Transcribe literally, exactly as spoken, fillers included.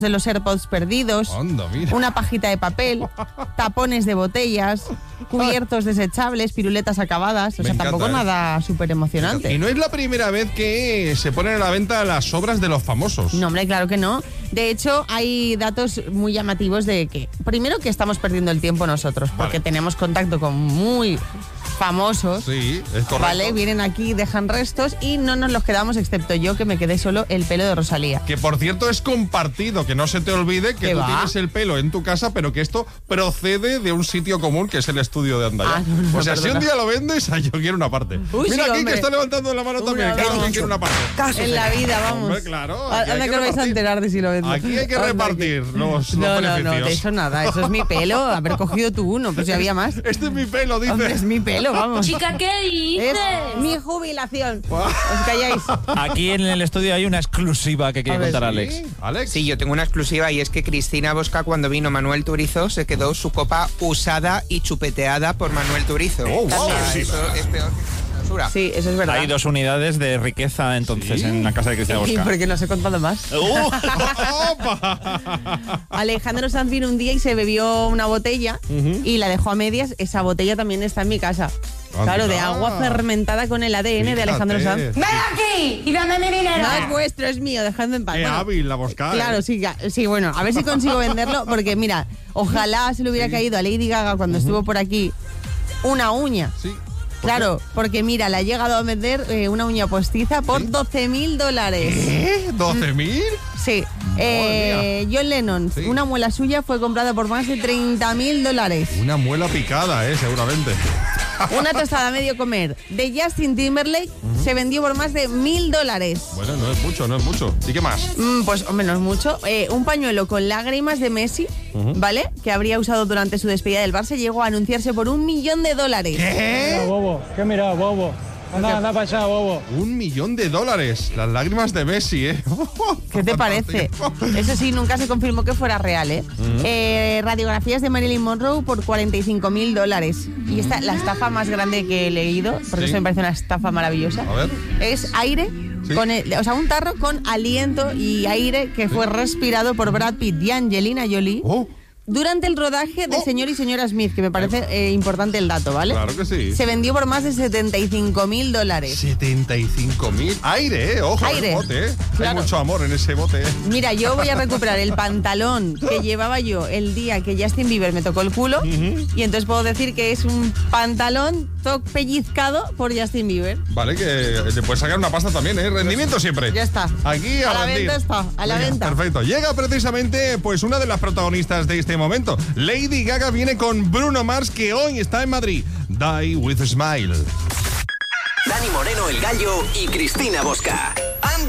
de los AirPods perdidos, Anda, mira. una pajita de papel, tapones de botellas, cubiertos desechables, piruletas acabadas. O Me sea, encanta, tampoco ¿eh? nada súper Y emocionante. no es la primera vez que se ponen a la venta las obras de los famosos. No, hombre, claro que no. De hecho, hay datos muy llamativos de que, primero, que estamos perdiendo el tiempo nosotros, porque Vale. tenemos contacto con muy famosos. Sí, es correcto. Vale, vienen aquí, dejan restos y no nos los quedamos, excepto yo, que me quedé solo el pelo de Rosalía. Que por cierto es compartido, que no se te olvide que ¿Qué tú va? tienes el pelo en tu casa, pero que esto procede de un sitio común que es el estudio de Andaya. Ah, no, no, o sea, si perdona. un día lo vendes, ah, yo quiero una parte. Uy, Mira sí, aquí hombre. que está levantando la mano Una, también, claro dos. que quiero una parte. En la vida, vamos. Hombre, claro, A- aquí hay Anda que que os vais a repartir. enterar de si lo vendo. Aquí hay que Anda repartir los, los No, no, beneficios. no, de eso nada. Eso es mi pelo. Haber cogido tú uno, pues si había más. Este es mi pelo, dice. Hombre, es mi pelo, vamos. Chica, ¿qué dices? Es mi jubilación. Os calláis. Aquí en el estudio hay una exclusiva que quiere A ver, contar ¿sí? Alex. ¿Sí? Alex. Sí, yo tengo una exclusiva y es que Cristina Bosca, cuando vino Manuel Turizo, se quedó su copa usada y chupeteada por Manuel Turizo. Oh, wow, O sea, sí. eso es peor que la basura. Sí, eso es verdad. Hay dos unidades de riqueza entonces ¿Sí? en la casa de Cristina ¿Y Bosca. por qué no os he contado más? ¡Uh! ¡Opa! Alejandro Sanz vino un día y se bebió una botella y la dejó a medias. Esa botella también está en mi casa. Claro, de agua fermentada con el A D N de Alejandro Fíjate. Sanz. ¡Ven aquí y dame mi dinero! No es vuestro, es mío, dejadme en paz. Qué Bueno, hábil la Bosca. Claro, ¿eh? sí, ya- sí, bueno, a ver si consigo venderlo, porque mira, ojalá se le hubiera caído a Lady Gaga cuando estuvo por aquí una uña. Sí. Claro, porque mira, le ha llegado a vender eh, una uña postiza por doce mil dólares. ¿Eh? ¿doce mil? Sí. Eh, John Lennon, Sí. una muela suya fue comprada por más de treinta mil dólares. Una muela picada, ¿eh? Seguramente. Una tostada a medio comer de Justin Timberlake se vendió por más de mil dólares. Bueno, no es mucho, no es mucho. ¿Y qué más? Mm, pues, hombre, no es mucho. Eh, un pañuelo con lágrimas de Messi, ¿vale? Que habría usado durante su despedida del Barça, llegó a anunciarse por un millón de dólares. ¿Qué? Bobo, ¿qué mira, bobo? Anda, anda para allá, bobo. Un millón de dólares. Las lágrimas de Messi, ¿eh? ¿Qué te parece? Fantástico. Eso sí, nunca se confirmó que fuera real, ¿eh? Eh, radiografías de Marilyn Monroe por cuarenta y cinco mil dólares. Y esta, la estafa más grande que he leído, porque Sí. eso me parece una estafa maravillosa, A ver. es aire, Sí. con el- o sea, un tarro con aliento y aire que fue respirado por Brad Pitt y Angelina Jolie Oh, durante el rodaje de Oh. Señor y Señora Smith, que me parece eh, importante el dato, ¿vale? claro que sí. Se vendió por más de setenta y cinco mil dólares. setenta y cinco mil. Aire, ¿eh? Ojo, Aire. el bote, ¿eh? Hay Claro. mucho amor en ese bote, ¿eh? Mira, yo voy a recuperar el pantalón que llevaba yo el día que Justin Bieber me tocó el culo y entonces puedo decir que es un pantalón to- pellizcado por Justin Bieber. Vale, que le puedes sacar una pasta también, ¿eh? Rendimiento siempre. Ya está. Aquí a, A la rendir. venta está, a la venta. Perfecto. Llega precisamente pues una de las protagonistas de este momento. Lady Gaga viene con Bruno Mars, que hoy está en Madrid. Die with a Smile. Dani Moreno, el Gallo y Cristina Bosca.